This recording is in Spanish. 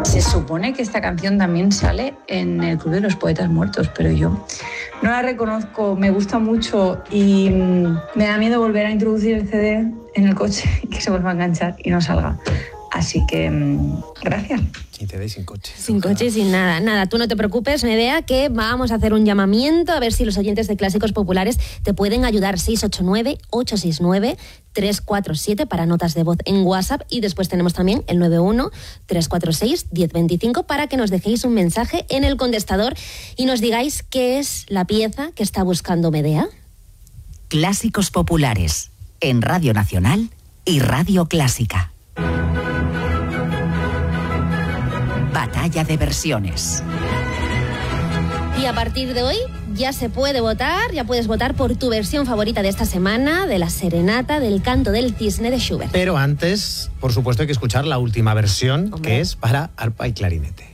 Se supone que esta canción también sale en el Club de los Poetas Muertos, pero yo no la reconozco, me gusta mucho y me da miedo volver a introducir el CD en el coche y que se vuelva a enganchar y no salga. Así que, gracias. Sin CD, sin coche. Sin coche y sin nada. Nada, tú no te preocupes, Medea, que vamos a hacer un llamamiento a ver si los oyentes de Clásicos Populares te pueden ayudar. 689-869-347 para notas de voz en WhatsApp, y después tenemos también el 91-346-1025 para que nos dejéis un mensaje en el contestador y nos digáis qué es la pieza que está buscando Medea. Clásicos Populares, en Radio Nacional y Radio Clásica. Batalla de versiones. Y a partir de hoy ya se puede votar, ya puedes votar por tu versión favorita de esta semana, de la serenata del Canto del Cisne de Schubert. Pero antes, por supuesto, hay que escuchar la última versión, que es para arpa y clarinete.